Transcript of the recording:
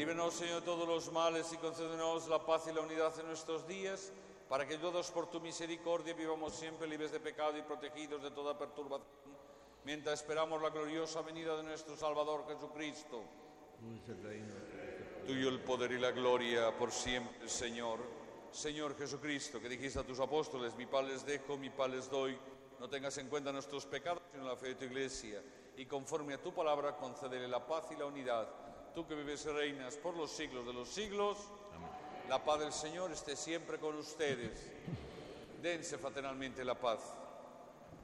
Líbranos, Señor, de todos los males y concédenos la paz y la unidad en nuestros días, para que, ayudados por tu misericordia, vivamos siempre libres de pecado y protegidos de toda perturbación, mientras esperamos la gloriosa venida de nuestro Salvador Jesucristo. Tuyo el poder y la gloria por siempre, Señor. Señor Jesucristo, que dijiste a tus apóstoles: mi paz les dejo, mi paz les doy. No tengas en cuenta nuestros pecados, sino la fe de tu Iglesia. Y conforme a tu palabra, concédele la paz y la unidad. Tú que vives y reinas por los siglos de los siglos. Amén. La paz del Señor esté siempre con ustedes. Dense fraternalmente la paz.